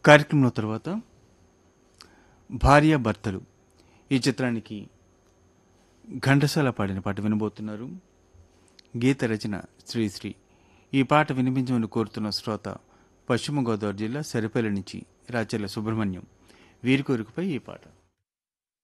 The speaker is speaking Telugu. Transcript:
కార్యక్రమంలో తర్వాత భార్యాభర్తలు ఈ చిత్రానికి ఘంటసాల పాడిన పాట వినబోతున్నారు. గీత రచన శ్రీశ్రీ. ఈ పాట వినిపించమని కోరుతున్న శ్రోత పశ్చిమ గోదావరి జిల్లా సరిపల్లి నుంచి రాచర్ల సుబ్రహ్మణ్యం. వీరి కోరికపై ఈ పాట.